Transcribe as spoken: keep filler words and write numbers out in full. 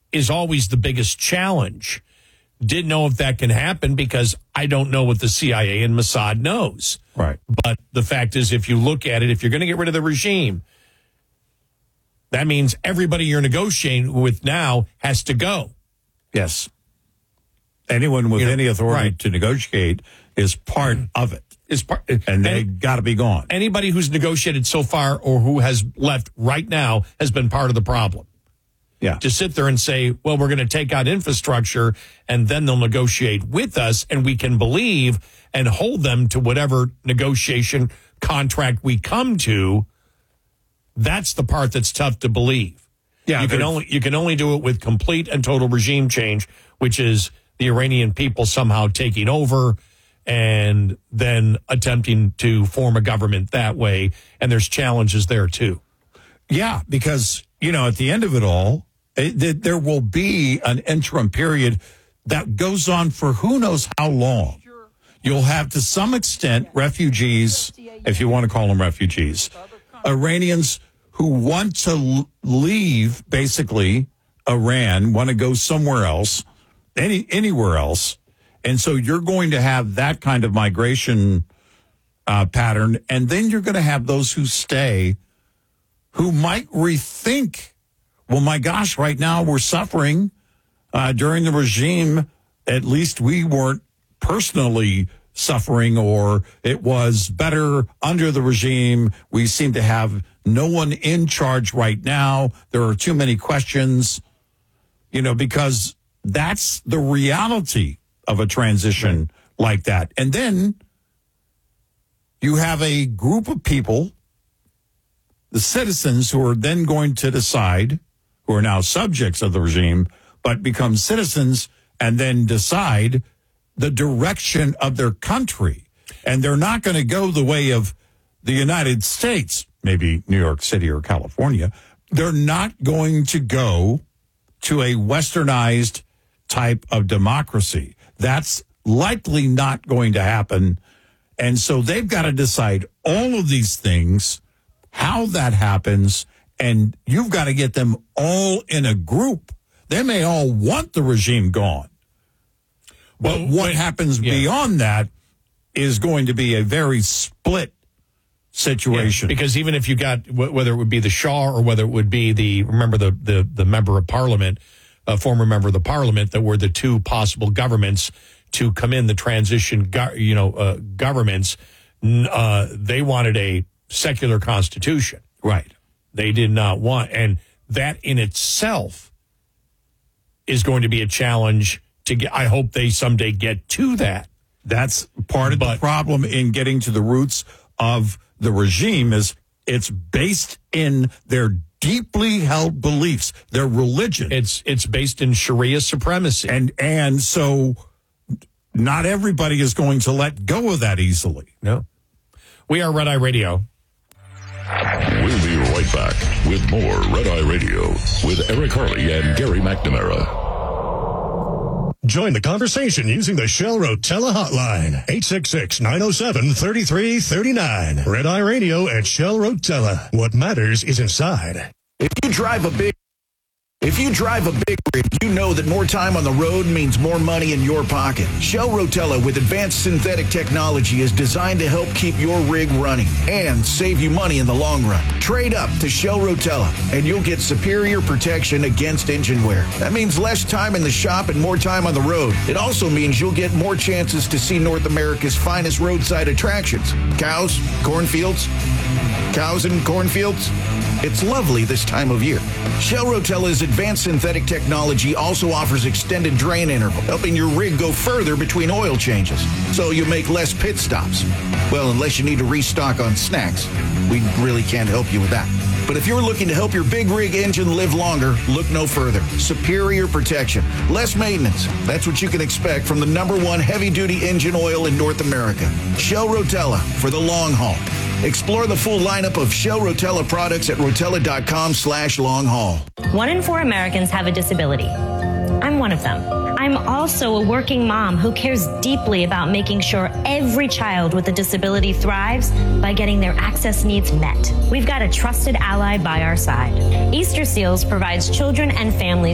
is always the biggest challenge. Didn't know if that can happen because I don't know what the C I A and Mossad knows. Right. But the fact is, if you look at it, if you're going to get rid of the regime, that means everybody you're negotiating with now has to go. Yes. Anyone with You know, any authority right. to negotiate is part of it. Is part, And they got to be gone. Anybody who's negotiated so far or who has left right now has been part of the problem. Yeah. To sit there and say, well, we're going to take out infrastructure and then they'll negotiate with us and we can believe and hold them to whatever negotiation contract we come to. That's the part that's tough to believe. Yeah, you can only you can only do it with complete and total regime change, which is the Iranian people somehow taking over and then attempting to form a government that way. And there's challenges there too. Yeah, because, you know, at the end of it all, it, there will be an interim period that goes on for who knows how long. You'll have, to some extent, refugees, if you want to call them refugees, Iranians who want to leave, basically, Iran, want to go somewhere else, any anywhere else. And so you're going to have that kind of migration uh, pattern. And then you're going to have those who stay who might rethink, well, my gosh, right now we're suffering uh, during the regime. At least we weren't personally suffering, or it was better under the regime. We seem to have no one in charge right now. There are too many questions, you know, because that's the reality of a transition like that. And then you have a group of people, the citizens, who are then going to decide, who are now subjects of the regime, but become citizens and then decide the direction of their country. And they're not going to go the way of the United States, maybe New York City or California. They're not going to go to a westernized type of democracy. That's likely not going to happen. And so they've got to decide all of these things, how that happens, and you've got to get them all in a group. They may all want the regime gone. But Well, what wait, happens yeah. beyond that is going to be a very split situation. Yeah, because even if you got, whether it would be the Shah or whether it would be the, remember the, the, the member of parliament, a former member of the parliament, that were the two possible governments to come in, the transition, go, you know, uh, governments, uh, they wanted a secular constitution. Right. They did not want, and that in itself is going to be a challenge to get. I hope they someday get to that. That's part of But- the problem in getting to the roots of the regime, is it's based in their deeply held beliefs, their religion. It's it's based in Sharia supremacy. And and so not everybody is going to let go of that easily. No. We are Red Eye Radio. We'll be right back with more Red Eye Radio with Eric Harley and Gary McNamara. Join the conversation using the Shell Rotella hotline, eight six six, nine oh seven, three three three nine. Red Eye Radio at Shell Rotella. What matters is inside. If you drive a big If you drive a big rig, you know that more time on the road means more money in your pocket. Shell Rotella with advanced synthetic technology is designed to help keep your rig running and save you money in the long run. Trade up to Shell Rotella and you'll get superior protection against engine wear. That means less time in the shop and more time on the road. It also means you'll get more chances to see North America's finest roadside attractions. Cows, cornfields, cows and cornfields. It's lovely this time of year. Shell Rotella's advanced synthetic technology also offers extended drain interval, helping your rig go further between oil changes, so you make less pit stops. Well, unless you need to restock on snacks. We really can't help you with that. But if you're looking to help your big rig engine live longer, look no further. Superior protection, less maintenance. That's what you can expect from the number one heavy-duty engine oil in North America. Shell Rotella for the long haul. Explore the full lineup of Shell Rotella products at rotella.com slash long haul. One in four Americans have a disability. I'm one of them. I'm also a working mom who cares deeply about making sure every child with a disability thrives by getting their access needs met. We've got a trusted ally by our side. Easter Seals provides children and families